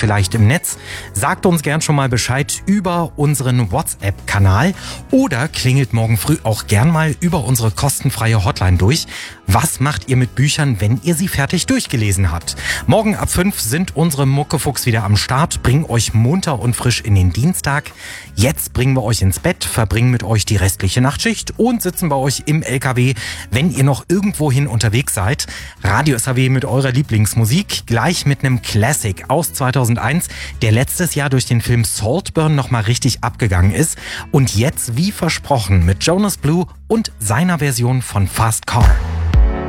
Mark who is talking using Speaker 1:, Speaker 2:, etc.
Speaker 1: vielleicht im Netz? Sagt uns gern schon mal Bescheid über unseren WhatsApp-Kanal oder klingelt morgen früh auch gern mal über unsere kostenfreie Hotline durch. Was macht ihr mit Büchern, wenn ihr sie fertig durchgelesen habt? Morgen ab 5 sind unsere Muckefuchs wieder am Start, bringen euch munter und frisch in den Dienstag. Jetzt bringen wir euch ins Bett, verbringen mit euch die restliche Nachtschicht und sitzen bei euch im LKW, wenn ihr noch irgendwohin unterwegs seid. Radio SAW mit eurer Lieblingsmusik, gleich mit einem Classic aus 2001, der letztes Jahr durch den Film Saltburn nochmal richtig abgegangen ist. Und jetzt, wie versprochen, mit Jonas Blue und seiner Version von Fast Car.